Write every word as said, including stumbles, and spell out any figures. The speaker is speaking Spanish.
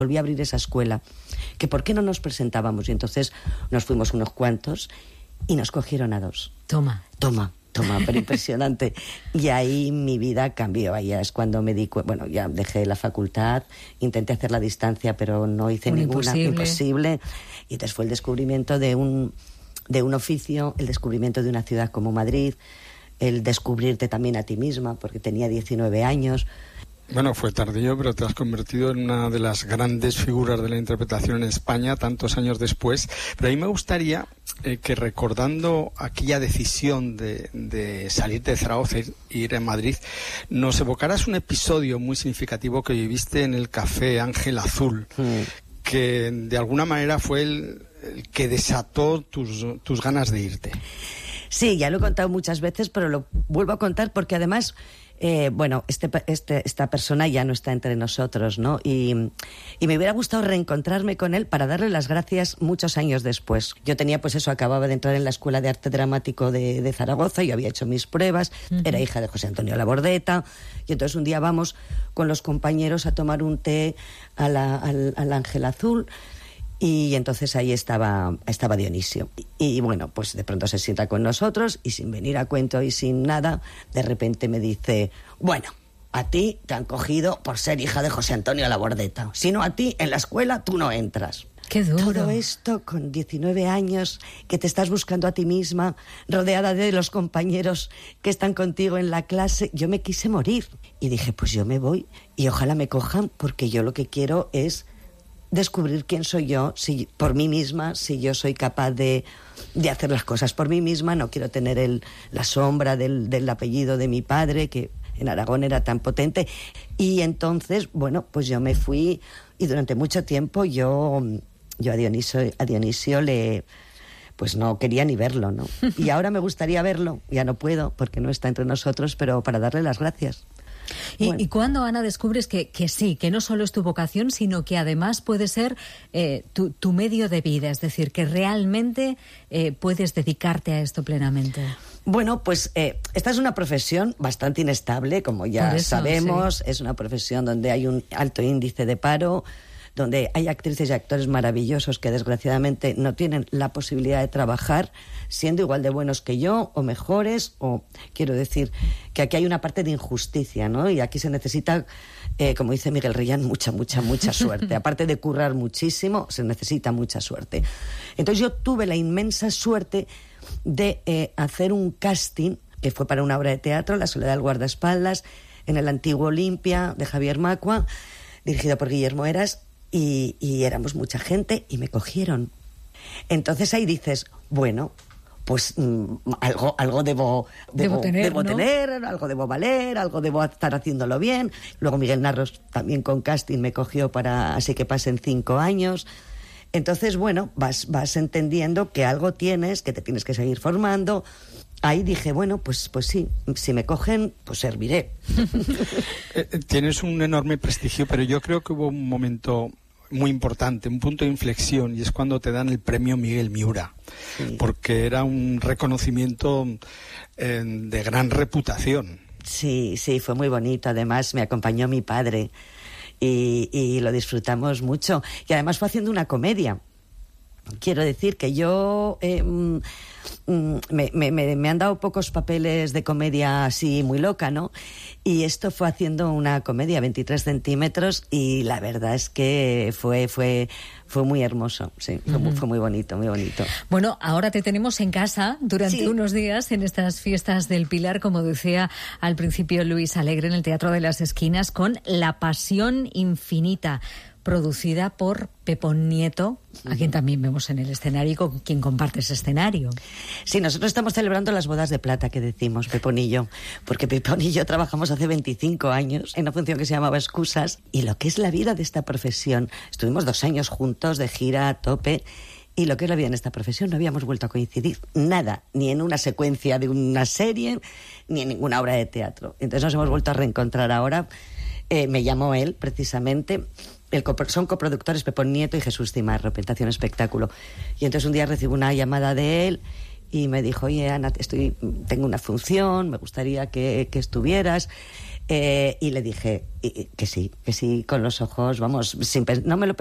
Volví a abrir esa escuela, que por qué no nos presentábamos. Y entonces nos fuimos unos cuantos y nos cogieron a dos. Toma. Toma. Toma, pero impresionante. Y ahí mi vida cambió. Ahí es cuando me di cuenta. Bueno, ya dejé la facultad, intenté hacer la distancia, pero no hice un ninguna. Imposible. Imposible. Y entonces fue el descubrimiento de un, de un oficio, el descubrimiento de una ciudad como Madrid, el descubrirte también a ti misma, porque tenía diecinueve años. Bueno, fue tardío, pero te has convertido en una de las grandes figuras de la interpretación en España tantos años después. Pero a mí me gustaría eh, que, recordando aquella decisión de, de salir de Zaragoza e ir a Madrid, nos evocaras un episodio muy significativo que viviste en el Café Ángel Azul, mm. que de alguna manera fue el, el que desató tus, tus ganas de irte. Sí, ya lo he contado muchas veces, pero lo vuelvo a contar porque además... Eh, bueno, este, este, esta persona ya no está entre nosotros, ¿no? Y, y me hubiera gustado reencontrarme con él para darle las gracias muchos años después. Yo tenía, pues eso, acababa de entrar en la Escuela de Arte Dramático de, de Zaragoza, yo había hecho mis pruebas, uh-huh. Era hija de José Antonio Labordeta, y entonces un día vamos con los compañeros a tomar un té a la, al, al Ángel Azul. Y entonces ahí estaba, estaba Dionisio. Y, y bueno, pues de pronto se sienta con nosotros y sin venir a cuento y sin nada, de repente me dice, bueno, a ti te han cogido por ser hija de José Antonio Labordeta. Si no, a ti en la escuela tú no entras. ¡Qué duro! Todo esto con diecinueve años, que te estás buscando a ti misma, rodeada de los compañeros que están contigo en la clase. Yo me quise morir. Y dije, pues yo me voy y ojalá me cojan, porque yo lo que quiero es... descubrir quién soy yo, si por mí misma, si yo soy capaz de, de hacer las cosas por mí misma. No quiero tener el, la sombra del, del apellido de mi padre, que en Aragón era tan potente. Y entonces, bueno, pues yo me fui y durante mucho tiempo yo, yo a Dionisio, a Dionisio le... pues no quería ni verlo, ¿no? Y ahora me gustaría verlo, ya no puedo porque no está entre nosotros, pero para darle las gracias. ¿Y, bueno. ¿Y cuándo, Ana, descubres que, que sí, que no solo es tu vocación, sino que además puede ser eh, tu, tu medio de vida? Es decir, que realmente eh, puedes dedicarte a esto plenamente. Bueno, pues eh, esta es una profesión bastante inestable, como ya eso, sabemos. Sí. Es una profesión donde hay un alto índice de paro, donde hay actrices y actores maravillosos que desgraciadamente no tienen la posibilidad de trabajar siendo igual de buenos que yo o mejores, o quiero decir que aquí hay una parte de injusticia, ¿no? Y aquí se necesita, eh, como dice Miguel Reyán, mucha, mucha, mucha suerte. Aparte de currar muchísimo, se necesita mucha suerte. Entonces yo tuve la inmensa suerte de eh, hacer un casting que fue para una obra de teatro, La Soledad del Guardaespaldas, en el antiguo Olimpia de Javier Macua, dirigido por Guillermo Heras. Y, y éramos mucha gente y me cogieron. Entonces ahí dices, bueno, pues mmm, algo, algo debo, debo, debo, tener, debo ¿no? tener, algo debo valer, algo debo estar haciéndolo bien. Luego Miguel Narros también con casting me cogió para Así que pasen cinco años. Entonces, bueno, vas, vas entendiendo que algo tienes, que te tienes que seguir formando. Ahí dije, bueno, pues, pues sí, si me cogen, pues serviré. Tienes un enorme prestigio, pero yo creo que hubo un momento muy importante, un punto de inflexión, y es cuando te dan el premio Miguel Miura, sí. Porque era un reconocimiento eh, de gran reputación. Sí, sí, fue muy bonito. Además, me acompañó mi padre y, y lo disfrutamos mucho. Y además fue haciendo una comedia. Quiero decir que yo eh, mm, me, me, me han dado pocos papeles de comedia así muy loca, ¿no? Y esto fue haciendo una comedia, veintitrés centímetros, y la verdad es que fue fue fue muy hermoso, sí, fue, uh-huh. fue muy bonito, muy bonito. Bueno, ahora te tenemos en casa durante sí. unos días en estas fiestas del Pilar, como decía al principio Luis Alegre, en el Teatro de las Esquinas, con La Pasión Infinita, producida por Pepón Nieto, a quien también vemos en el escenario y con quien comparte ese escenario. Sí, nosotros estamos celebrando las bodas de plata que decimos, Pepón y yo, porque Pepón y yo trabajamos hace veinticinco años en una función que se llamaba Excusas, y lo que es la vida de esta profesión. Estuvimos dos años juntos de gira a tope, y lo que es la vida en esta profesión no habíamos vuelto a coincidir nada, ni en una secuencia de una serie, ni en ninguna obra de teatro. Entonces nos hemos vuelto a reencontrar ahora. Eh, me llamó él, precisamente. El copro- son coproductores Pepón Nieto y Jesús Cimarro, Pentación Espectáculo. Y entonces un día recibo una llamada de él y me dijo, oye, Ana, estoy, tengo una función, me gustaría que, que estuvieras. Eh, y le dije y, que sí, que sí, con los ojos, vamos, sin, no me lo